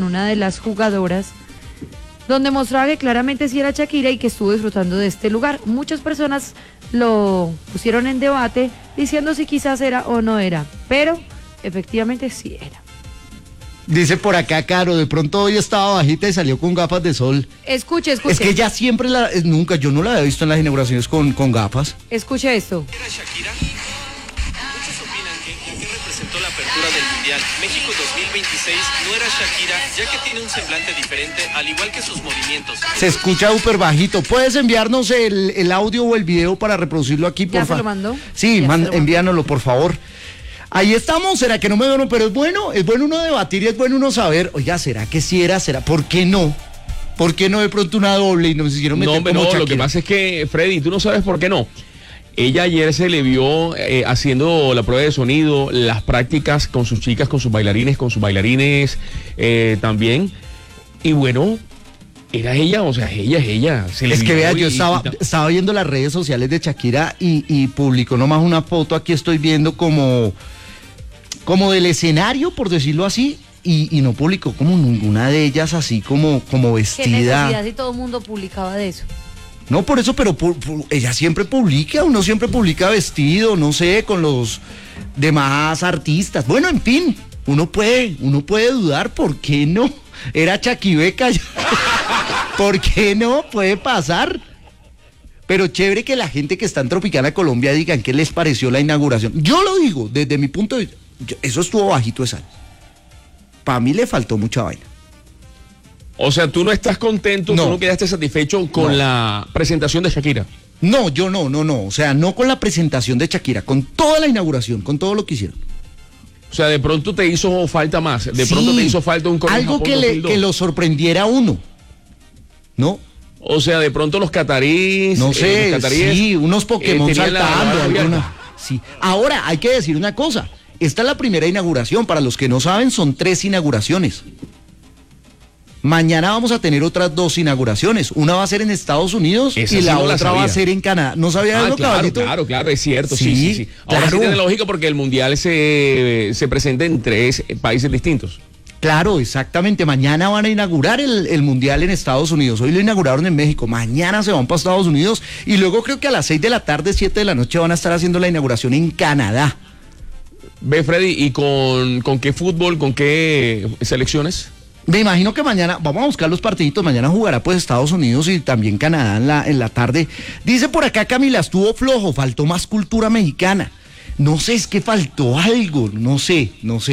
una de las jugadoras, donde mostraba que claramente sí era Shakira y que estuvo disfrutando de este lugar. Muchas personas lo pusieron en debate diciendo si quizás era o no era, pero efectivamente sí era. Dice por acá, Caro, de pronto hoy estaba bajita y salió con gafas de sol. Escuche. Es que ella siempre nunca, yo no la había visto en las inauguraciones con gafas. Escuche esto. ¿Era Shakira? Muchos opinan que ya que representó la apertura del Mundial México 2026 no era Shakira, ya que tiene un semblante diferente, al igual que sus movimientos. Se escucha súper bajito. ¿Puedes enviarnos el audio o el video para reproducirlo aquí, por favor? ¿Ya se lo mandó? Sí, envíanoslo, por favor. Ahí estamos, ¿será que no me veo? Pero es bueno uno debatir y es bueno uno saber, oiga, ¿será que sí era? ¿Será? ¿Por qué no? ¿Por qué no de pronto una doble y nos hicieron meter como Shakira? Lo que pasa es que, Freddy, tú no sabes por qué no. Ella ayer se le vio haciendo la prueba de sonido, las prácticas con sus chicas, con sus bailarines también. Y bueno, era ella, o sea, ella es ella. Es que vea, yo estaba viendo las redes sociales de Shakira y publicó nomás una foto, aquí estoy viendo como del escenario, por decirlo así, y no publicó como ninguna de ellas así como vestida. ¿Qué necesidad si todo el mundo publicaba de eso? No, por eso, pero ella siempre publica, uno siempre publica vestido, no sé, con los demás artistas. Bueno, en fin, uno puede dudar, ¿por qué no? Era Chaquibeca, ¿por qué no? Puede pasar. Pero chévere que la gente que está en Tropicana Colombia digan qué les pareció la inauguración. Yo lo digo, desde mi punto de vista, eso estuvo bajito de sal. Para mí le faltó mucha vaina. O sea, tú no estás contento, no. Tú no quedaste satisfecho con la presentación de Shakira. No, yo no. O sea, no con la presentación de Shakira, con toda la inauguración, con todo lo que hicieron. O sea, de pronto te hizo falta más. De pronto te hizo falta un Corea algo Japón que lo sorprendiera a uno, ¿no? O sea, de pronto los cataríes. No sé, los cataríes, sí, unos Pokémon saltando. alguna. Sí. Ahora, hay que decir una cosa. Esta es la primera inauguración. Para los que no saben, son 3 inauguraciones. Mañana vamos a tener otras 2 inauguraciones. Una va a ser en Estados Unidos y la otra va a ser en Canadá. ¿No sabía eso, caballito? Claro, es cierto. Sí. Ahora claro. sí tiene lógica porque el Mundial se presenta en 3 países distintos. Claro, exactamente. Mañana van a inaugurar el Mundial en Estados Unidos. Hoy lo inauguraron en México. Mañana se van para Estados Unidos. Y luego creo que a las 6 de la tarde, 7 de la noche van a estar haciendo la inauguración en Canadá. Ve, Freddy, ¿y con qué fútbol, con qué selecciones? Me imagino que mañana, vamos a buscar los partiditos, mañana jugará pues Estados Unidos y también Canadá en la tarde. Dice por acá Camila, estuvo flojo, faltó más cultura mexicana. No sé, es que faltó algo, no sé,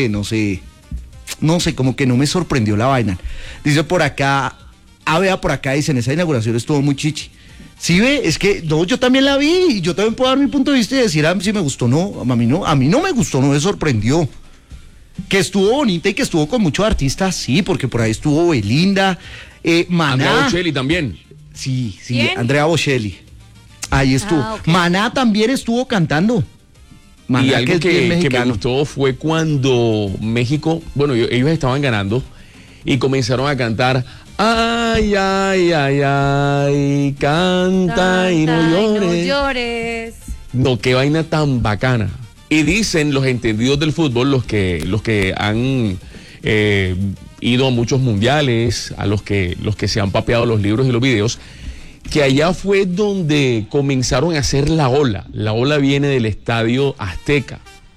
como que no me sorprendió la vaina. Dice por acá, vea por acá, dicen, esa inauguración estuvo muy chichi. Sí, ve, es que no, yo también la vi y yo también puedo dar mi punto de vista y decir si me gustó o no. A mí no me gustó, no me sorprendió. Que estuvo bonita y que estuvo con muchos artistas, sí, porque por ahí estuvo Belinda, Maná. Andrea Bocelli también. Sí, ¿Quién? Andrea Bocelli. Ahí estuvo. Okay. Maná también estuvo cantando. Maná, Y algo que me mexicano. gustó fue cuando México, bueno, ellos estaban ganando y comenzaron a cantar ay, ay, ay, ay, canta y no llores. No, qué vaina tan bacana. Y dicen los entendidos del fútbol, los que han ido a muchos mundiales, a los que se han papeado los libros y los videos, que allá fue donde comenzaron a hacer la ola. La ola viene del Estadio Azteca.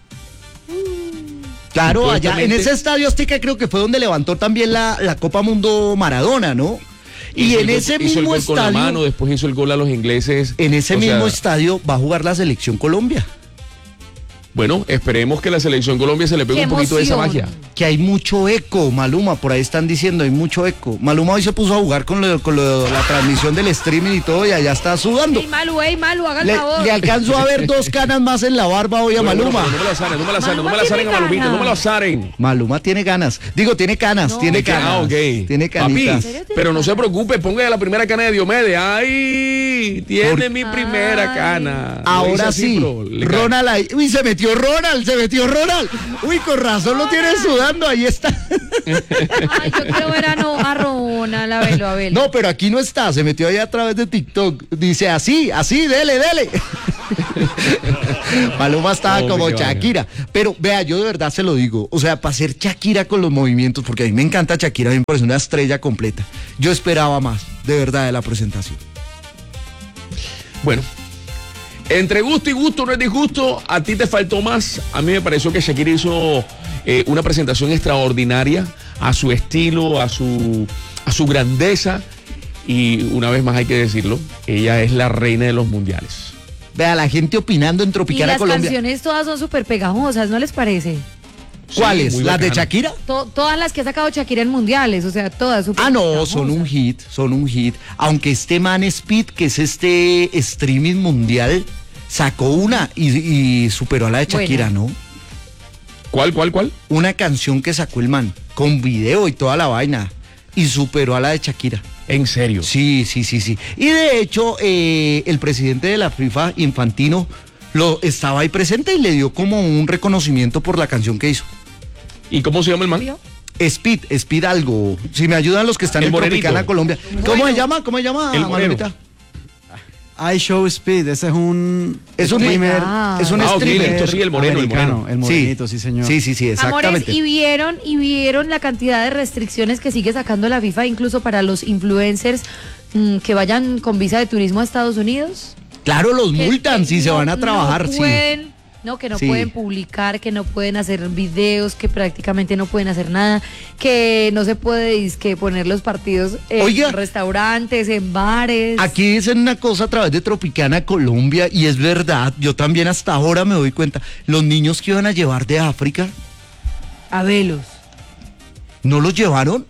Claro, allá en ese Estadio Azteca creo que fue donde levantó también la Copa Mundo Maradona, ¿no? Y en ese mismo hizo el gol estadio, con la mano, después hizo el gol a los ingleses. En ese mismo estadio va a jugar la Selección Colombia. Bueno, esperemos que la Selección Colombia se le pegue un poquito de esa magia. Que hay mucho eco, Maluma, por ahí están diciendo, hay mucho eco. Maluma hoy se puso a jugar con la transmisión del streaming y todo, y allá está sudando. Ey, Malu, haga el favor. Le alcanzo a ver 2 canas más en la barba hoy a Maluma. No me lo azaren, no me lo azaren a Malumita, no me lo azaren. Maluma tiene ganas. Digo, tiene canas, No. tiene canas. Ah, ok. Tiene canitas. Papi, pero no se preocupe, póngale la primera cana de Diomedes. ¡Ay! Tiene mi primera cana. Ahora sí, Ronald ahí. Uy, se metió Ronald. Uy, con razón lo tiene sudando, ahí está. Ay, yo quiero ver a Ronald, a ver. Abel. No, pero aquí no está, se metió ahí a través de TikTok. Dice así, dele. Maluma estaba No, como qué vaina. Shakira. Pero vea, yo de verdad se lo digo. O sea, para ser Shakira con los movimientos, porque a mí me encanta Shakira, a mí me parece una estrella completa. Yo esperaba más, de verdad, de la presentación. Bueno, entre gusto y gusto no es disgusto, a ti te faltó más. A mí me pareció que Shakira hizo una presentación extraordinaria a su estilo, a su grandeza. Y una vez más hay que decirlo, ella es la reina de los mundiales. Vea, la gente opinando en Y Tropicana las Colombia. canciones todas son súper pegajosas, ¿no les parece? ¿Cuáles? Sí, muy ¿Las de bacana. Shakira? Todas las que ha sacado Shakira en mundiales, o sea, todas súper Ah, no, pegajosas. son un hit. Aunque este man Speed, que es este streaming mundial, sacó una y superó a la de Shakira, Buena. ¿no? ¿Cuál? Una canción que sacó el man, con video y toda la vaina, y superó a la de Shakira. En serio. Sí. Y de hecho, el presidente de la FIFA, Infantino, estaba ahí presente y le dio como un reconocimiento por la canción que hizo. ¿Y cómo se llama el man? Speed algo. Si me ayudan los que están El en morenito. Tropicana Colombia. ¿Cómo se llama? El moreno. Manolita? I Show Speed, ese es un Es un streamer. es un Ah, ok, streamer. listo, sí, el moreno. El morenito, sí, señor. Sí, Amores, exactamente. y vieron la cantidad de restricciones que sigue sacando la FIFA, incluso para los influencers que vayan con visa de turismo a Estados Unidos. Claro, los Que- multan que si se no- van a trabajar, no sí. pueden, que no Sí. pueden publicar, que no pueden hacer videos, que prácticamente no pueden hacer nada, que no se puede dizque poner los partidos en Oiga. restaurantes, en bares. Aquí dicen una cosa a través de Tropicana Colombia y es verdad, yo también hasta ahora me doy cuenta, los niños que iban a llevar de África, A velos. ¿no los llevaron?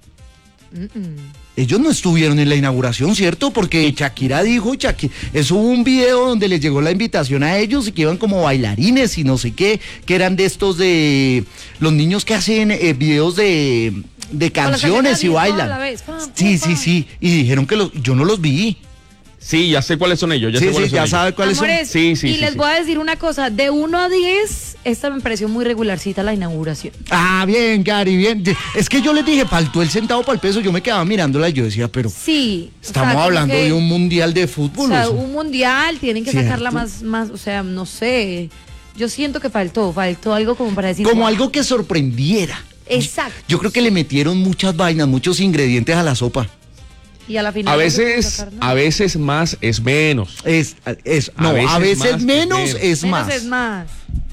Ellos no estuvieron en la inauguración, ¿cierto? Porque Shakira dijo, eso hubo un video donde les llegó la invitación a ellos y que iban como bailarines y no sé qué, que eran de estos de los niños que hacen videos de canciones y toda bailan. la vez. Sí, y dijeron que yo no los vi. Sí, ya sé cuáles son ellos. Ya Sí, sé cuáles son ya ellos. sabe cuáles son. Amores, Sí, y les voy a decir una cosa, de 1 a 10, esta me pareció muy regularcita la inauguración. Ah, bien, Gary, bien. Es que yo les dije, faltó el centavo para el peso, yo me quedaba mirándola y yo decía, pero Sí. o sea, estamos como hablando que- de un mundial de O fútbol. sea, o sea. un mundial, tienen que ¿Cierto? sacarla más, o sea, no sé. Yo siento que faltó algo como para decir. Como "Wow". algo que sorprendiera. Exacto. Yo creo que le metieron muchas vainas, muchos ingredientes a la sopa. Y a la final. A no se pudo veces, sacar nada. a veces más es menos. A veces más, menos menos. es Menos más. es más.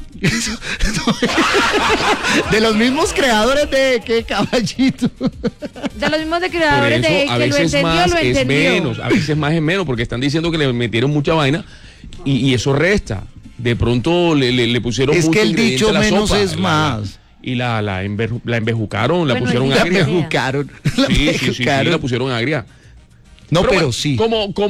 De los mismos creadores de qué caballito. De los mismos de Por creadores eso, de a que lo veces entendió, más lo es entendió. menos. A veces más es menos porque están diciendo que le metieron mucha vaina y eso resta. De pronto le pusieron Es mucho que el ingrediente dicho a la menos sopa, es más. Y la embejucaron, la Bueno, pusieron el La agria. dicho- pejucaron. La Sí, pejucaron. la pusieron agria. No, pero bueno, sí.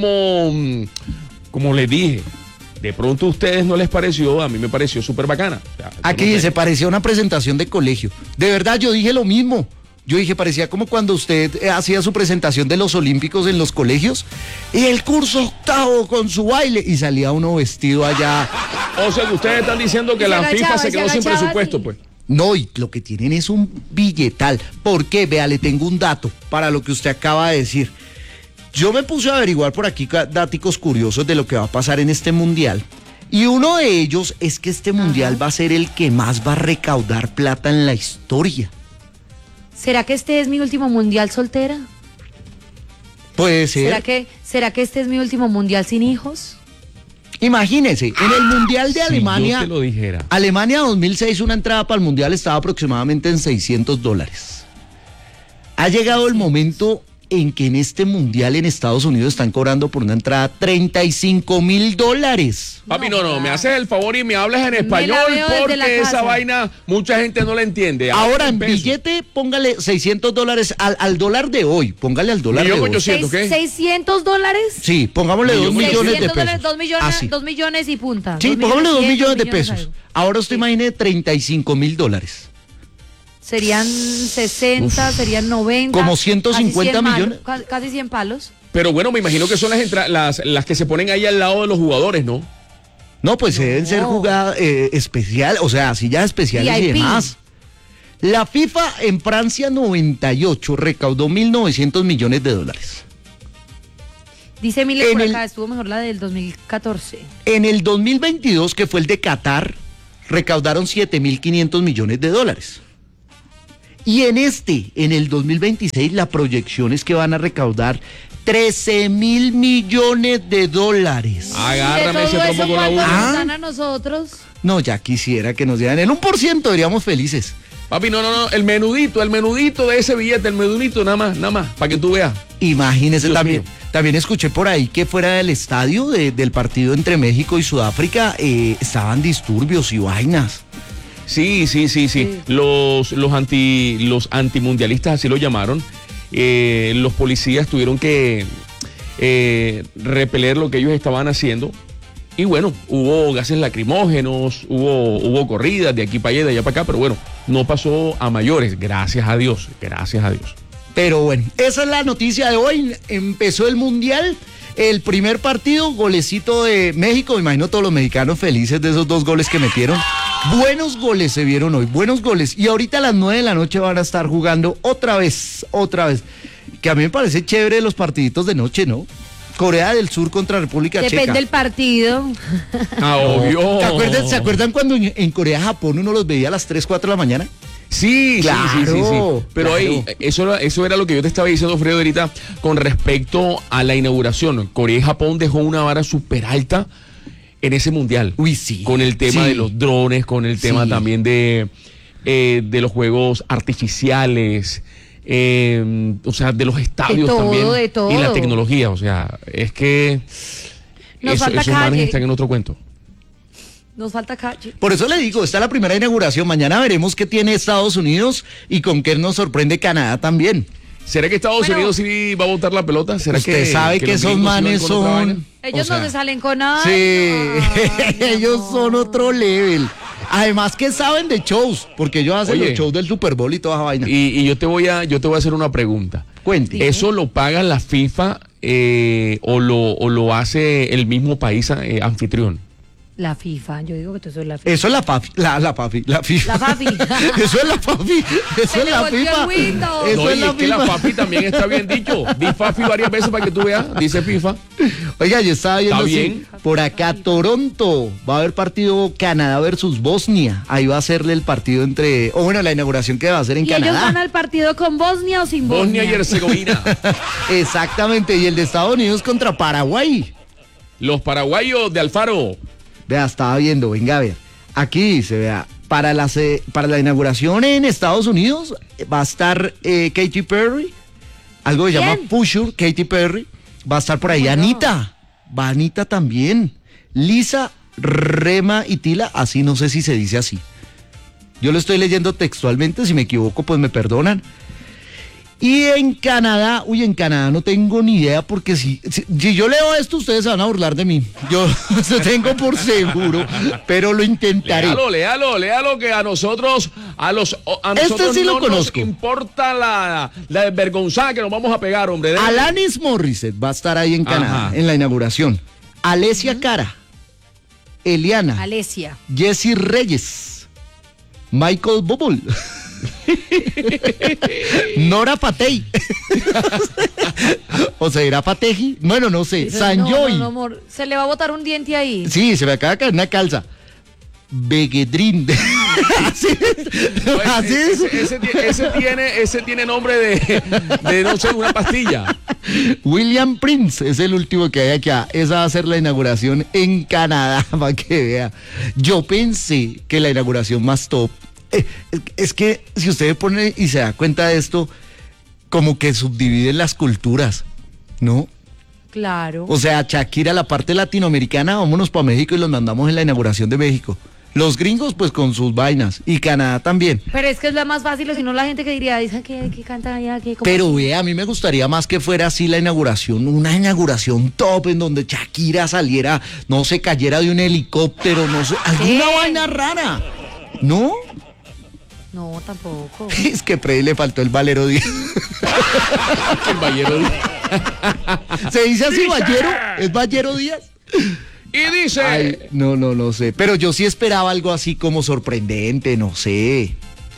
Como les dije, de pronto a ustedes no les pareció, a mí me pareció súper bacana. O sea, yo Aquí no sé. dice, parecía una presentación de colegio. De verdad, yo dije lo mismo. Yo dije, parecía como cuando usted hacía su presentación de los Olímpicos en los colegios y el curso octavo con su baile y salía uno vestido allá. O sea, que ustedes están diciendo que Y se la agachaba, FIFA se se quedó sin agachaba presupuesto, así. pues. No, y lo que tienen es un billetal. ¿Por qué? Vea, le tengo un dato para lo que usted acaba de decir. Yo me puse a averiguar por aquí datos curiosos de lo que va a pasar en este mundial. Y uno de ellos es que este mundial va a ser el que más va a recaudar plata en la historia. ¿Será que este es mi último mundial soltera? Puede ser. ¿Será que este es mi último mundial sin hijos? Imagínense, en el mundial de Si Alemania. yo te lo dijera. Alemania 2006, una entrada para el mundial estaba aproximadamente en $600. Ha llegado el momento en que en este mundial en Estados Unidos están cobrando por una entrada $35,000. Papi, no, me haces el favor y me hablas en la español veo desde porque la esa casa. vaina mucha gente no la entiende. Ahora en pesos. billete póngale $600 al dólar de hoy, póngale al dólar de Millón hoy. ochocientos. ¿Qué? ¿$600? Sí, pongámosle 2 millones de pesos. 2 millones, Así. 2 millones y punta. Sí, pongámosle 2 millones de 2 pesos. algo. Ahora usted imagine $35,000. Serían 60, serían 90. Como casi 150 100 millones. Casi 100 palos. Pero bueno, me imagino que son las que se ponen ahí al lado de los jugadores, ¿no? No, pues deben ser jugadas especial, o sea, sillas especiales y VIP. demás. La FIFA en Francia 98 recaudó 1.900 millones de dólares. Dice Emilio por acá, estuvo mejor la del 2014. En el 2022, que fue el de Qatar, recaudaron 7.500 millones de dólares. Y en el 2026, la proyección es que van a recaudar 13.000 millones de dólares. Agárrame ese trompo con la ¿Cuánto uña. nos dan a nosotros? No, ya quisiera que nos dieran el 1%, seríamos felices. Papi, no, el menudito de ese billete, el menudito, nada más, para que tú veas. Imagínese, Dios también, mío. también escuché por ahí que fuera del estadio del partido entre México y Sudáfrica estaban disturbios y vainas. Sí. Los antimundialistas así lo llamaron. Los policías tuvieron que repeler lo que ellos estaban haciendo. Y bueno, hubo gases lacrimógenos, hubo corridas de aquí para allá, de allá para acá, pero bueno, no pasó a mayores, gracias a Dios. Pero bueno, esa es la noticia de hoy. Empezó el Mundial, el primer partido, golecito de México. Me imagino todos los mexicanos felices de esos 2 goles que metieron. Buenos goles se vieron hoy, buenos goles. Y ahorita a las 9 de la noche van a estar jugando otra vez. Que a mí me parece chévere los partiditos de noche, ¿no? Corea del Sur contra República Checa. Depende del partido. Obvio. ¿Se acuerdan cuando en Corea-Japón uno los veía a las 3, 4 de la mañana? Sí. Pero claro. ahí, eso era lo que yo te estaba diciendo, Fredo, ahorita, con respecto a la inauguración. Corea y Japón dejó una vara súper alta en ese mundial. Uy, sí. Con el tema Sí. de los drones, con el tema también de los juegos artificiales, o sea, de los estadios todo, también. de todo. Y la tecnología, o sea, es que Nos falta esos manes calle. están en otro cuento. Nos falta calle. Por eso le digo, está la primera inauguración. Mañana veremos qué tiene Estados Unidos y con qué nos sorprende Canadá también. ¿Será que Estados Unidos sí va a botar la pelota? ¿Será Usted sabe que los esos gringos iban manes con otra vaina? son... Ellos o sea, no se salen con nada. Sí, Ay, mi ellos amor. son otro level. Además que saben de shows, porque ellos hacen Oye. los shows del Super Bowl y toda esa vaina. Y yo te voy a hacer una pregunta. Cuente. ¿Eso lo paga la FIFA o lo hace el mismo país anfitrión? La FIFA, yo digo que eso es la FIFA. Eso es la FIFA. La FIFA. La Fafi. Eso es la FIFA. Eso Se es le la volvió FIFA. el Windows. Eso No, es y la es que la FIFA. FAFI también está bien dicho. Di FAFI varias veces para que tú veas. Dice FIFA. Oiga, yo estaba viendo ¿Está así, bien? por acá Toronto, va a haber partido Canadá versus Bosnia. Ahí va a serle el partido la inauguración que va a ser en ¿Y ellos van Canadá. al partido con Bosnia o sin Bosnia? Bosnia y Herzegovina. Exactamente, y el de Estados Unidos contra Paraguay. Los paraguayos de Alfaro. Vea, estaba viendo, venga a ver. Aquí dice, vea, para la inauguración en Estados Unidos va a estar Katy Perry, algo que se llama ¿Quién? Pusher, Katy Perry. Va a estar por ahí Oh my Anita. Va Anita también. Lisa, Rema y Tila, así no sé si se dice así. Yo lo estoy leyendo textualmente, si me equivoco pues me perdonan. Y en Canadá no tengo ni idea porque si yo leo esto ustedes se van a burlar de mí. Yo lo tengo por seguro, pero lo intentaré. Léalo, que a nosotros sí lo no conozco. nos importa la desvergonzada que nos vamos a pegar, hombre. Alanis Morissette va a estar ahí en Canadá, Ajá. en la inauguración. Alessia Cara, Eliana, Alesia. Jessy Reyes, Michael Bublé, Nora Patey, o se dirá Pateji, bueno, no sé, Sanjoy. No, amor. Se le va a botar un diente ahí. Sí, se me acaba de caer una calza. Begedrin. así es. Ese tiene nombre de no sé, una pastilla. William Prince es el último que hay acá. Esa va a ser la inauguración en Canadá, para que vea. Yo pensé que la inauguración más top. Es que si usted pone y se da cuenta de esto, como que subdividen las culturas, ¿no? Claro. O sea, Shakira, la parte latinoamericana, vámonos para México y los mandamos en la inauguración de México. Los gringos, pues con sus vainas. Y Canadá también. Pero es que es la más fácil, o si no la gente que diría, dicen que canta allá, que... Pero vea, a mí me gustaría más que fuera así la inauguración, una inauguración top en donde Shakira saliera, no se cayera de un helicóptero, no sé, alguna vaina rara. ¿No? No, tampoco. Es que Freddy le faltó el Valero Díaz. El Ballero. ¿Se dice así, Ballero? ¿Es Ballero Díaz? Y dice... Ay, no sé. Pero yo sí esperaba algo así como sorprendente, no sé.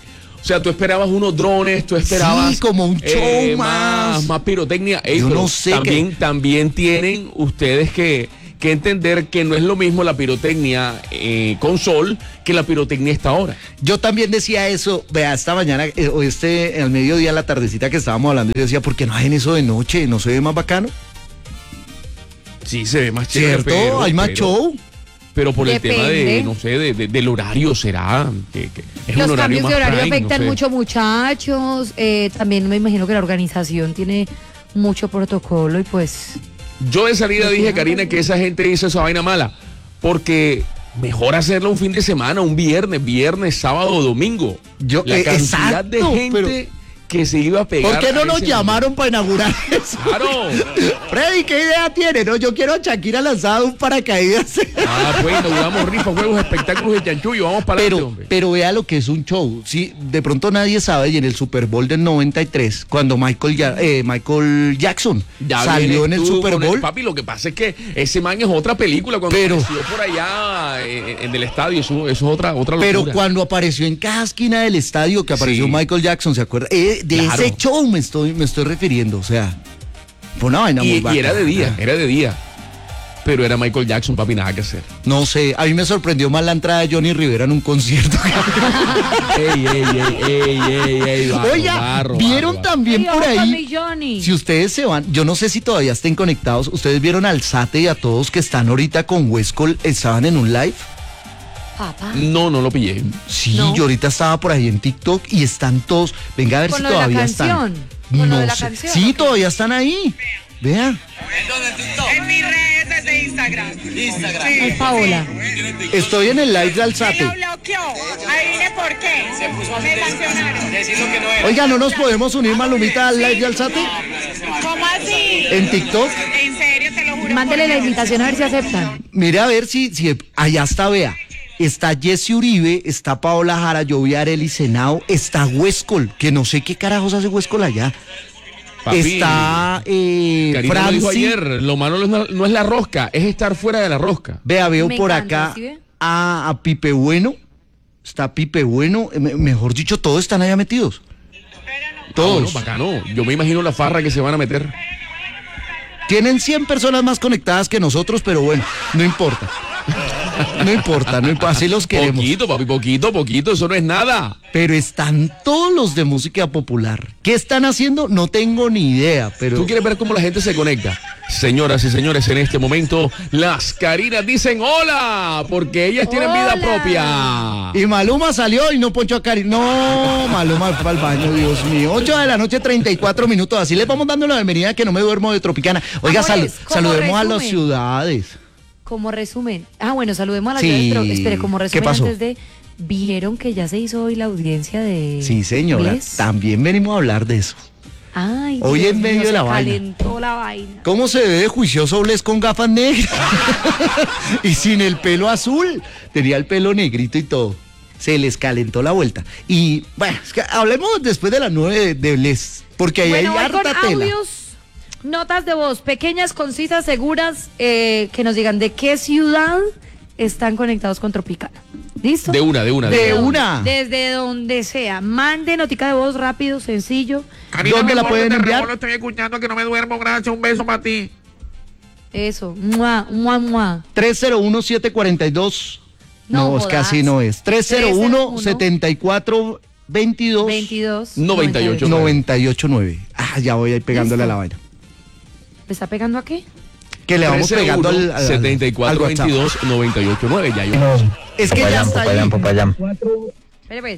O sea, tú esperabas unos drones, tú esperabas... Sí, como un show más. Más pirotecnia. Ey, Yo pero no sé también tienen ustedes que entender que no es lo mismo la pirotecnia con sol que la pirotecnia a esta hora. Yo también decía eso, vea, esta mañana, al mediodía, a la tardecita que estábamos hablando, yo decía, ¿por qué no hacen eso de noche? ¿No se ve más bacano? Sí, se ve más chévere. ¿Cierto? Hay más show. Pero por el tema Depende. de, no sé, del horario será. Que es Los un horario cambios más de horario prime, afectan no sé. mucho muchachos. También me imagino que la organización tiene mucho protocolo y pues... Yo de salida dije, Karina, que esa gente hizo esa vaina mala. Porque mejor hacerlo un fin de semana, un viernes, sábado o domingo. La cantidad de exacto, gente que se iba a pegar. ¿Por qué no a nos ese llamaron para inaugurar eso? Claro. Freddy, ¿qué idea tiene? No, yo quiero a Shakira lanzada un paracaídas. Pues inauguramos rifas, juegos, espectáculos de chanchullo. Vamos para adelante, hombre. Pero vea lo que es un show. Sí, de pronto nadie sabe, y en el Super Bowl del 93, cuando Michael Jackson Ya salió en vienes el tú Super con el Bowl. papi, lo que pasa es que ese man es otra película. Cuando Pero- apareció por allá en el estadio, eso es otra locura. Pero cuando apareció en cada esquina del estadio, que apareció Sí. Michael Jackson, ¿se acuerda? De Claro. ese show me estoy refiriendo, o sea, fue una vaina muy Y era de bacana. día. Pero era Michael Jackson, papi, nada que hacer. No sé, a mí me sorprendió más la entrada de Johnny Rivera en un concierto. ey, Oiga, ¿vieron también por ahí? Johnny. Si ustedes se van, yo no sé si todavía estén conectados, ustedes vieron al Sate y a todos que están ahorita con Huescol, estaban en un live. Papá. No lo pillé. Sí, No. yo ahorita estaba por ahí en TikTok y están todos. Venga a ver Con si lo de la todavía canción. están. Con lo No de la sé. canción, Sí, ¿o qué? todavía están ahí. Vea, En mis redes de Instagram. Es Paola. estoy en el live de Me Alzate. lo bloqueó. Adivine por qué. Me sancionaron. Oiga, ¿no nos podemos unir, Malumita, al live de Alzate? ¿Cómo así? En TikTok. En serio, te lo juro. Mándele por la Dios. invitación a ver si aceptan. Mire a ver si allá está, vea. Está Jesse Uribe, está Paola Jara, yo vi a Arely Senao, está Huescol, que no sé qué carajos hace Huescol allá. Papi, Está Karina lo dijo Franci. ayer, lo malo no es la rosca, es estar fuera de la rosca. Vea, veo Me por encanta, acá ¿sí ve? a Pipe Bueno. Está Pipe Bueno. Mejor dicho, todos están allá metidos. Todos. Bacano. Yo me imagino la farra que se van a meter. Tienen 100 personas más conectadas que nosotros, pero bueno, no importa. No importa, así los queremos. Poquito, papi, poquito, eso no es nada. Pero están todos los de música popular. ¿Qué están haciendo? No tengo ni idea, pero... ¿Tú quieres ver cómo la gente se conecta? Señoras y señores, en este momento las Karinas dicen hola, porque ellas tienen vida Hola. propia. Y Maluma salió y no ponchó a Cari. No, Maluma fue al baño, Dios mío. 8 de la noche, 34 minutos. Así le vamos dando la bienvenida que no me duermo de Tropicana. Oiga, Amores, como saludemos a las resumen. ciudades. Como resumen. Bueno, saludemos a las Sí. ciudades, pero espere, como ¿Qué resumen pasó? antes de... ¿Vieron que ya se hizo hoy la audiencia de... Sí, señora. Bless? También venimos a hablar de eso. Ay, Hoy Dios en medio mío, de la se vaina. calentó la vaina. ¿Cómo se ve de juicioso Bless con gafas negras? Y sin el pelo azul. Tenía el pelo negrito y todo. Se les calentó la vuelta. Y bueno, es que hablemos después de las 9 de Bless. Porque ahí Bueno, hay voy con harta tela. audios, notas de voz, pequeñas, concisas, seguras, que nos digan de qué ciudad están conectados con Tropicana. ¿Listo? De una. De Desde una. Desde donde sea. Mande notica de voz rápido, sencillo. ¿Dónde la pueden enviar? Estoy escuchando que no me duermo, gracias, un beso para ti. Eso. Mua, mua, mua. 301-742. No, es que jodas. así no es. 301-7422. 22. 98. 989. Ya voy ahí pegándole a la vaina. ¿Le está pegando a qué? Que le vamos pegando al 74 WhatsApp. 22 98 9. Ya yo. Es que ya está ahí. Espere pues.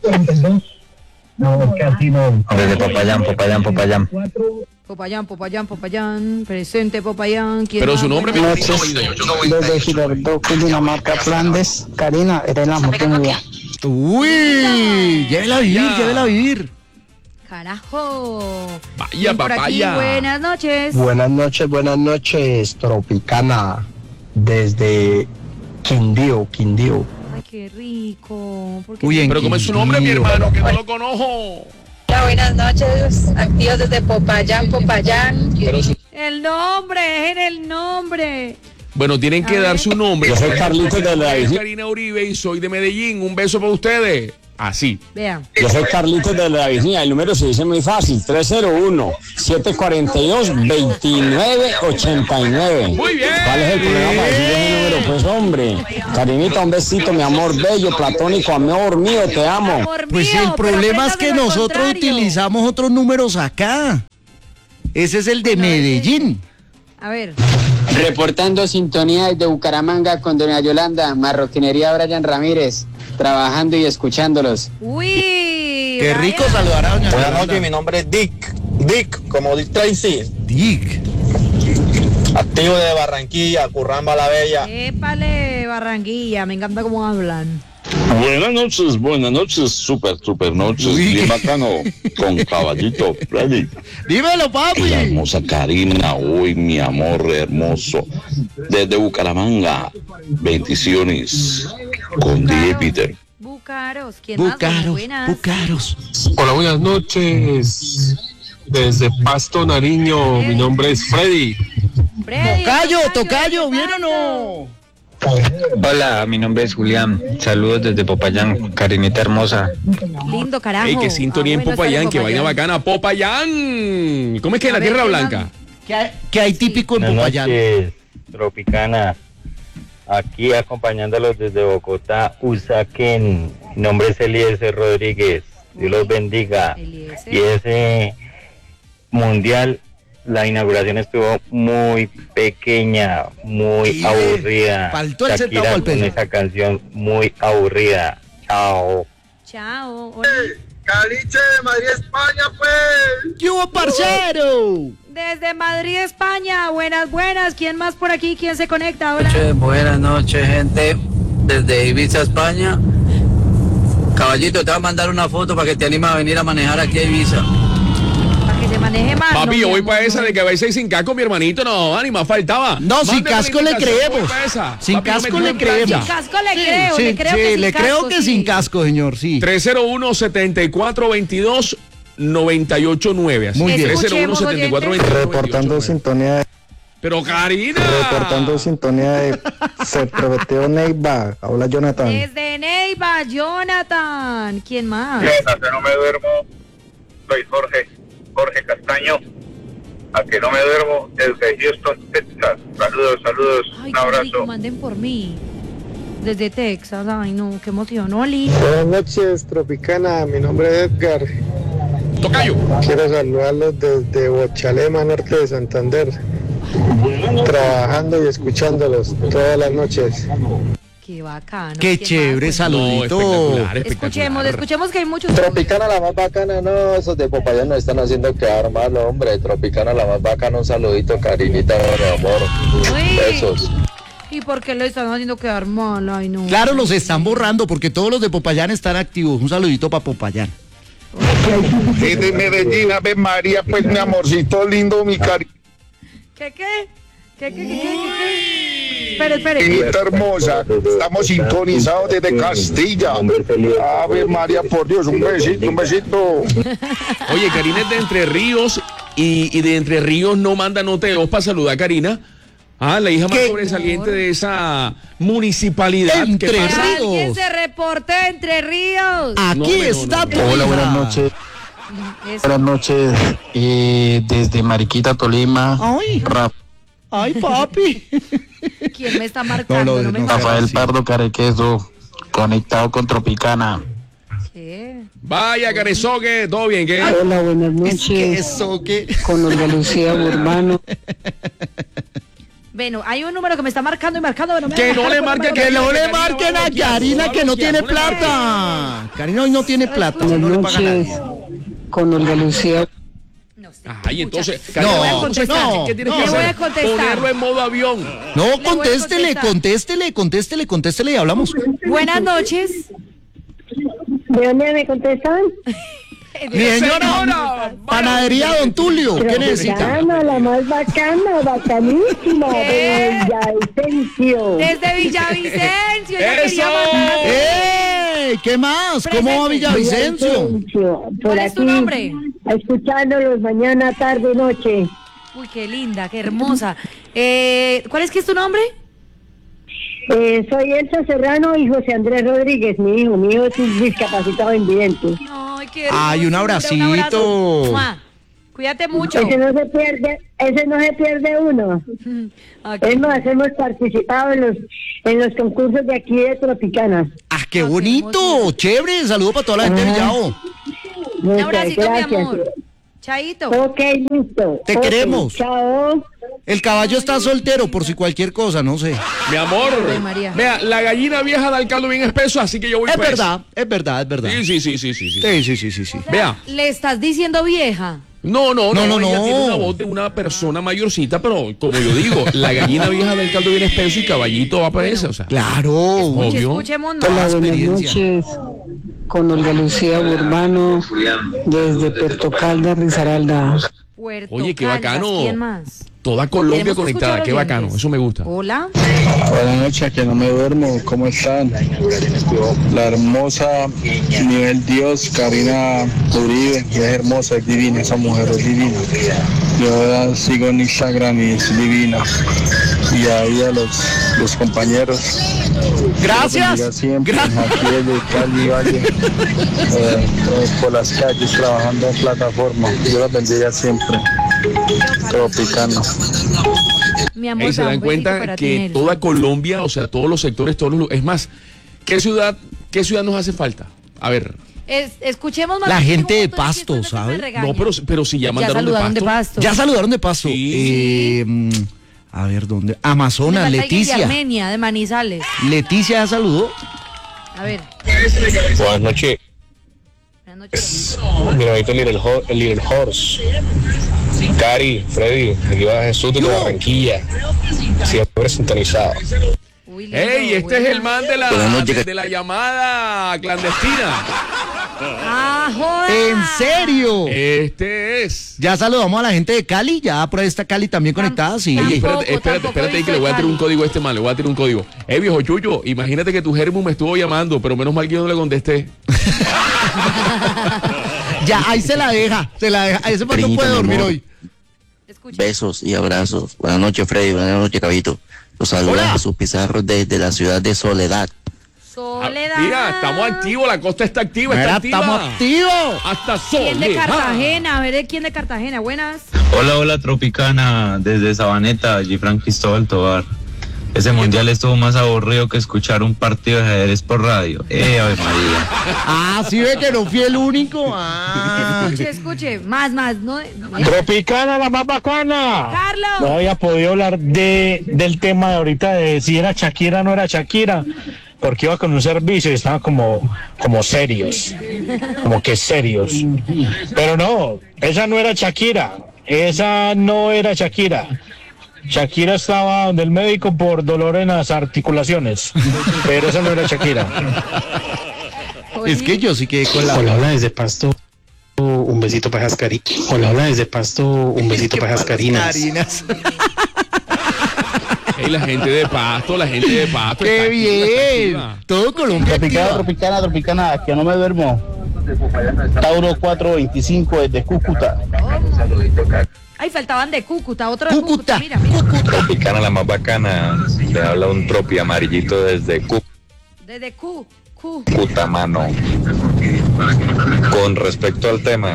Popayán, presente Popayán. ¿Quién Pero más? su nombre Bueno, Desde Girardot, Dinamarca, Flandes. Karina, eres la mujer muy bien. Uy, llévela a vivir, llévela a vivir. Carajo. Vaya, Y por aquí, papaya. buenas noches. Buenas noches, Tropicana. Desde Quindío. Ay, qué rico. ¿Por qué Uy, no? Pero ¿cómo es su nombre, mi hermano? Que no lo conozco. Hola, buenas noches, activos desde Popayán. El nombre, es en el nombre. Bueno, tienen que A dar ver. su nombre. Yo soy Carlitos de la Soy Isla. Karina Uribe y soy de Medellín. Un beso para ustedes. Así. Vean. Yo soy Carlitos de la Virginia, el número se dice muy fácil, 301-742-2989. Muy bien. ¿Cuál es el problema para decir ese número? Pues hombre, Karinita, un besito, mi amor bello, platónico, amor mío, te amo. Amor Pues mío, el pero problema es apréndase que lo nosotros contrario. utilizamos otros números acá. Ese es el de Medellín. A ver. Reportando sintonía desde Bucaramanga con doña Yolanda, marroquinería Brian Ramírez, trabajando y escuchándolos. Uy. Qué rico Brian. saludar a doña Buenas Yolanda. noches, mi nombre es Dick, como Dick Tracy, Dick. activo de Barranquilla, Curramba la Bella. Épale, Barranquilla, me encanta cómo hablan. Buenas noches, super noches, Uy. bien bacano, con Caballito Freddy. Dímelo, Y la papi. hermosa Karina, hoy mi amor hermoso, desde Bucaramanga, bendiciones, con DJ Peter. Bucaros, ¿quién más? Bucaros, Buenas. Bucaros. Hola, buenas noches. Desde Pasto, Nariño, mi nombre es Freddy. Freddy, Tocayo, ¿bien o no? Hola, mi nombre es Julián. Saludos desde Popayán, Karinita hermosa. Lindo, carajo. Ey, qué sintonía en bueno, Popayán, está qué vaina bacana. Popayán. ¿Cómo es que en la A ver, Tierra ¿qué Blanca? ¿Qué hay típico en Popayán? Tropicana. Aquí acompañándolos desde Bogotá, Usaquén. Mi nombre es Eliezer Rodríguez. Dios los bendiga. Eliezer. Y ese mundial, la inauguración estuvo muy pequeña, muy Sí, aburrida. faltó el centavo Shakira al peso. con esa canción muy aburrida. Chao. Chao. Hola. Caliche de Madrid, España, pues. ¿Qué hubo, parcero? Desde Madrid, España. Buenas. ¿Quién más por aquí? ¿Quién se conecta? Hola. Buenas noches, gente. Desde Ibiza, España. Caballito, te voy a mandar una foto para que te animes a venir a manejar aquí a Ibiza. Para que se maneje más. Papi, no, yo mi voy amor, para esa no. de que vais a ir sin casco, mi hermanito. No, ni más faltaba. No, sin Mándame casco la le invitación, creemos. voy para esa. Sin Papi, no casco me le tiren plancha. creemos. Sin casco le creo. Sí, le creo que sin le creo casco, que sí. sin casco, señor, sí. 301-7422-989. Así. Muy bien. 301-7422-989. Reportando sintonía, Pero Karina. sintonía de Prometeo Neiva. Habla Jonathan. Desde Neiva, Jonathan. ¿Quién más? A que no me duermo, soy Jorge Castaño. A que no me duermo, desde Houston, Texas. Saludos, Ay, un qué abrazo. rico, manden por mí. Desde Texas. Ay, no, qué emoción. Oli. Buenas noches, Tropicana. Mi nombre es Edgar. Tocayo. Quiero saludarlos desde Bochalema, norte de Santander. Trabajando y escuchándolos todas las noches. Qué bacano. Qué ¿Quién chévere, más? saludito. Escuchemos que hay muchos. Tropicana la más bacana, no, esos de Popayán nos están haciendo quedar mal, hombre. Tropicana la más bacana, un saludito, Karinita, mi amor. Uy. Besos. ¿Y por qué lo están haciendo quedar mal? Ay, no. Claro, los están borrando porque todos los de Popayán están activos. Un saludito para Popayán. Desde Medellín, Ave María, pues mi amorcito lindo, mi cariñita ¿Qué? Espere. hermosa. Estamos sintonizados desde Castilla. Ave María, por Dios, un besito. Oye, Karina es de Entre Ríos y de Entre Ríos no manda nota de voz para saludar a Karina. Ah, la hija más sobresaliente de esa municipalidad. Entre ¿Qué pasa? Ríos. ¿Quién se reporte de Entre Ríos? Aquí está tu Hola, hija. buenas noches. Eso. Buenas noches. Desde Mariquita, Tolima. Ay, papi. ¿Quién me está marcando? No me Rafael Pardo Carequeso, conectado con Tropicana. ¿Qué? Vaya, Carezogue, todo bien, ¿qué? Hola, buenas noches. Eso que. Con Olga Lucía Urbano. Bueno, hay un número que me está marcando y marcando. Pero Que no le marquen, Que no le marquen a Karina que no tiene plata. Karina hoy no tiene plata. No le paga nadie. Con Olga Lucía. Ay, entonces, No, Karina, entonces, no, ¿qué tienes no. que Le voy hacer? a contestar. Ponerlo en modo avión. No, voy a contéstele y hablamos. Buenas noches. ¿De dónde me contestan? Mi señora, panadería Don Tulio, ¿qué necesita? La más bacana, bacanísima, ¿Qué? de Villavicencio. Desde Villavicencio. ya ¡Eso! quería mandar. ¿Qué más? ¿Cómo va Villavicencio? Por ¿Cuál es tu aquí, nombre? escuchándolos mañana, tarde, noche. Uy, qué linda, qué hermosa. ¿Cuál es que es tu nombre? Soy Elsa Serrano y José Andrés Rodríguez, mi hijo es un discapacitado invidente. Ay, qué Ay, un hermosura, abracito. ¡Mua! Cuídate mucho. Ese no se pierde uno. Es más, hemos participado en los concursos de aquí de Tropicana. ¡Ah, qué bonito! ¡Chévere! Saludo para toda la gente de Villavo. Un abracito, mi amor. Chaito. Ok, listo. Te queremos. Chao. El caballo está soltero por si cualquier cosa, no sé. Mi amor, Ave María. vea, la gallina vieja da el caldo bien espeso, así que yo voy Es pues. verdad. Sí. Vea. ¿Le estás diciendo vieja? No, No. ella tiene una voz de una persona mayorcita, pero como yo digo, la gallina vieja del caldo bien espeso y caballito va para esa, o sea. Claro. Obvio. Escuchemos Hola, más. buenas experiencia. noches. Con Olga Lucía Urbano, desde Puerto Caldas, Risaralda. Puerto Oye, qué Caldas, bacano. ¿Quién más? Toda Colombia Queremos conectada, escuchar qué bacano, oyentes. eso me gusta. Hola. Buenas noches, que no me duermo, ¿cómo están? La hermosa nivel Dios, Karina Uribe, que es hermosa, es divina, esa mujer es divina. Yo la sigo en Instagram y es divina. Y ahí a los compañeros. Gracias. Siempre, aquí desde Cali Valle, por las calles, trabajando en plataforma. Yo la bendiga siempre. Tropicano. Mi amor, Y se da dan un besito cuenta para ti, que Nelson. toda Colombia, o sea, todos los sectores, todos los lugares. Es más, ¿qué ciudad nos hace falta? A ver, Escuchemos más. La porque gente tengo de un montón Pasto, que después ¿sabe? me regañan. no, pero si ya Ya mandaron saludaron de de pasto. Pasto. Ya saludaron de paso. Sí. A ver, ¿dónde? Me Amazonas, falta alguien de Leticia. Armenia, de Manizales. Leticia ya saludó. A ver. Buenas noches. Buenas noches. Mi hermanito Little Horse. Cari, Freddy, aquí va Jesús de Barranquilla. Siempre sintonizado. Uy, lindo, ¡Ey! Este es el man de Buenas noches. de la llamada clandestina. ¡Ah, joda! ¿En serio? Este es. Ya saludamos a la gente de Cali, ya por ahí está Cali también conectada, sí. Ey, Tampoco, espérate tampoco ahí que le voy a tirar un Cali. código a este man, le voy a tirar un código. Viejo Chuyo, imagínate que tu germu me estuvo llamando, pero menos mal que yo no le contesté. Ya, ahí se la deja. Ese man no Cariñito, puede mi dormir amor. hoy. Escucha. Besos y abrazos. Buenas noches, Freddy. Buenas noches, Cabito. Los Hola. saluda Jesús Pizarro desde la ciudad de Soledad. Soledad. Mira, estamos activos, la costa está activa, Mira, está activa. estamos activos. Hasta ¿Quién de Soledad. Cartagena? A ver, ¿quién de Cartagena? Buenas. Hola, Tropicana, desde Sabaneta, Gifran Cristóbal Tobar. Ese mundial estuvo más aburrido que escuchar un partido de ajedrez por radio. Ave María. Ah, sí ve que no fui el único. Ah. Escuche. Más. No, Tropicana, la más bacana. Carlos. No había podido hablar del tema de ahorita de si era Shakira o no era Shakira, porque iba con un servicio y estaban como serios, como que serios. Pero no, esa no era Shakira. Shakira estaba donde el médico por dolor en las articulaciones, pero esa no era Shakira. Es que yo sí quedé con la. Hola desde Pasto, un besito para Jascari. Hola desde Pasto, un besito para Jascarinas. Carinas. Ey, la gente de Pasto está ¡Qué activa, bien! está activa. Todo Colombia. activa. Tropicana, que no me duermo. Tauro 425 desde Cúcuta. Ay, faltaban de Cúcuta, otro de Cúcuta. Cúcuta. Mira. Tropicana, la más bacana. Le habla un tropi amarillito desde Desde Q. Cúcuta, mano. Con respecto al tema,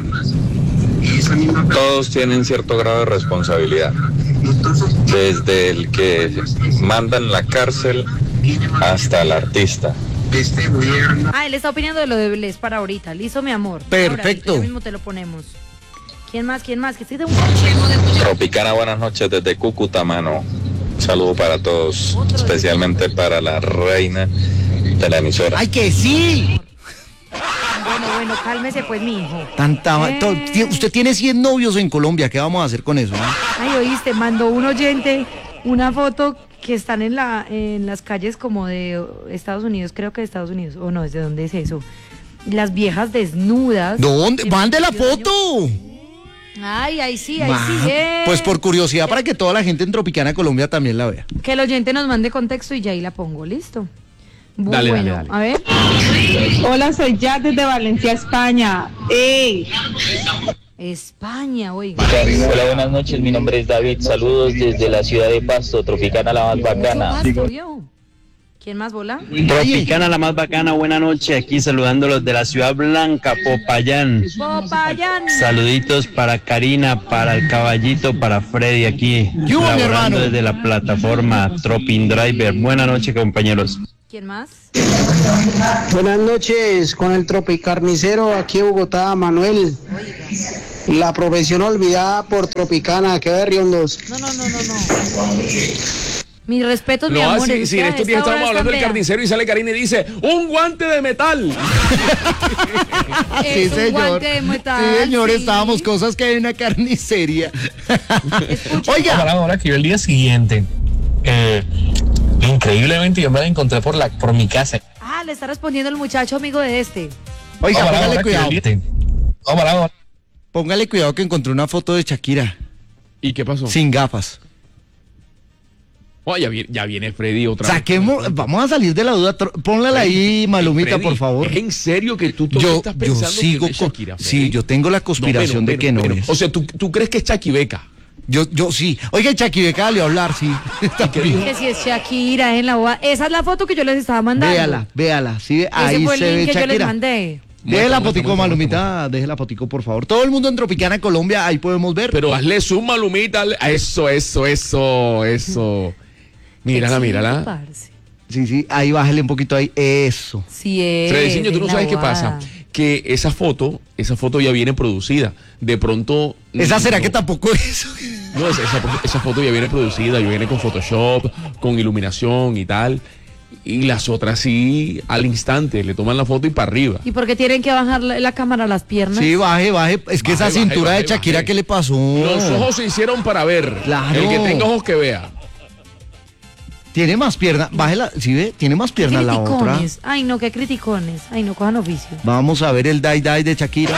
todos tienen cierto grado de responsabilidad. Desde el que manda en la cárcel hasta el artista. Ah, él está opinando de lo de Bless para ahorita. Listo, mi amor. Perfecto. Ahora, ya mismo te lo ponemos. ¿Quién más? Que estoy de un... Tropicana, buenas noches desde Cúcuta, mano. Un saludo para todos, especialmente para la reina de la emisora. ¡Ay, que sí! Bueno, cálmese pues, mi hijo. Usted tiene 100 novios en Colombia, ¿qué vamos a hacer con eso? Ay, oíste, mandó un oyente una foto que están en las calles como de Estados Unidos, creo que de Estados Unidos, o no, ¿desde dónde es eso? Las viejas desnudas. ¿Dónde? ¡Mande la foto! Ay, ahí sí, Pues por curiosidad, para que toda la gente en Tropicana Colombia también la vea. Que el oyente nos mande contexto y ya ahí la pongo, listo. Dale, Bueno, dale. a ver. Hola, soy Jad desde Valencia, España. ¡Ey! España, oiga. Hola, buenas noches, mi nombre es David, saludos desde la ciudad de Pasto, Tropicana, la más bacana. ¿Quién más, Bola? Tropicana, la más bacana, buena noche, aquí saludándolos de la Ciudad Blanca, Popayán. Popayán. Saluditos para Karina, para el Caballito, para Freddy aquí, laborando desde la plataforma Tropin Driver. Buena noche, compañeros. ¿Quién más? Buenas noches, con el Tropicarnicero aquí en Bogotá, Manuel. La profesión olvidada por Tropicana, que berriondos. No. Mis respetos, mi No, amor. sí, en estos días estábamos hablando del carnicero y sale Karina y dice, ¡un guante de metal! Es un guante de metal. Sí, señor, sí. estábamos cosas que hay en una carnicería. Oiga. Ahora que yo el día siguiente, increíblemente yo me la encontré por mi casa. Le está respondiendo el muchacho amigo de este. Oiga, póngale cuidado. Póngale cuidado que encontré una foto de Shakira. ¿Y qué pasó? Sin gafas. Oh, ya viene Freddy otra vez. Vamos a salir de la duda. Pónla ahí, Malumita, Freddy, por favor. ¿Es en serio que tú estás pensando yo sigo que es Shakira? Sí, yo tengo la conspiración de que no es. O sea, ¿tú crees que es Chaquibeca? Yo sí. Oiga, Chaquibeca le a hablar, sí. Que si es Shakira en la boda. Esa es la foto que yo les estaba mandando. Véala. Sí, ahí ese fue el se link ve que Shakira. yo les mandé. Deje la fotico, Malumita, deje la fotico, por favor. Todo el mundo en Tropicana, Colombia, ahí podemos ver. Pero hazle zoom, Malumita. Eso. Mírala. Sí, ahí bájale un poquito ahí. Eso. Sí es. Frediciño, tú no sabes qué pasa. Que esa foto ya viene producida. De pronto. ¿Esa será que tampoco es? No, esa foto ya viene producida, ya viene con Photoshop, con iluminación y tal. Y las otras sí, al instante, le toman la foto y para arriba. ¿Y por qué tienen que bajar la cámara a las piernas? Sí, baje. Es que esa cintura de Shakira, ¿qué le pasó? Los ojos se hicieron para ver. Claro. El que tenga ojos que vea. Tiene más piernas, bájela, ¿sí ve? Tiene más piernas la otra. Ay, no, qué criticones. Ay, no, cojan oficio. Vamos a ver el Die de Shakira.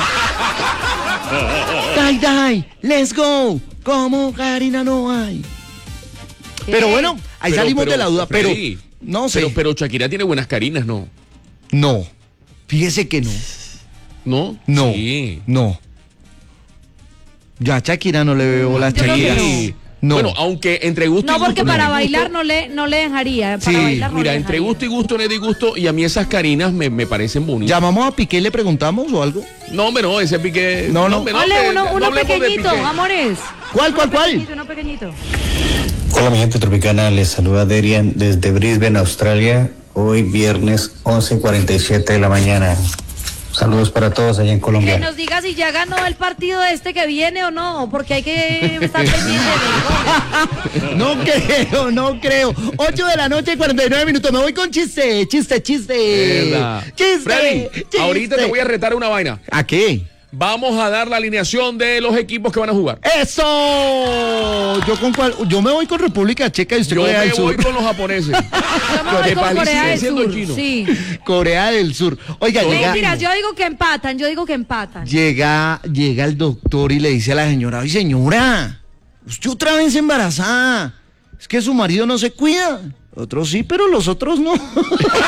Die, let's go. Como Karina no hay. ¿Qué? Pero bueno, ahí salimos de la duda, Freddy, no sé. Pero Shakira tiene buenas carinas, ¿no? No, fíjese que no. ¿No? No, sí. No. Ya a Shakira no le veo la Shakira. No. Bueno, aunque entre gusto y gusto. No, porque para bailar no le dejaría. Para bailar no mira, le entre dejaría. gusto y gusto, no es disgusto, y a mí esas carinas me parecen bonitas. ¿Llamamos a Piqué y le preguntamos o algo? No, hombre, no, ese Piqué. No. Uno pequeñito, amores. ¿Cuál? Uno pequeñito. Hola, mi gente tropicana, les saluda Derian desde Brisbane, Australia. Hoy viernes 11:47 de la mañana. Saludos para todos allá en Colombia. Que nos diga si ya ganó el partido que viene o no, porque hay que estar pendiente de No creo. 8 de la noche, 49 minutos. Me voy con chiste. Freddy, ahorita te voy a retar una vaina. ¿A qué? Vamos a dar la alineación de los equipos que van a jugar. ¡Eso! ¿Yo con cuál? Yo me voy con República Checa y usted Corea del Sur. Yo me voy con los japoneses. Yo me voy con Corea del Sur. Sí. Corea del Sur. Oiga, mentiras, yo digo que empatan. Llega el doctor y le dice a la señora, ¡ay, señora! Usted otra vez embarazada. Es que su marido no se cuida. Otros sí, pero los otros no.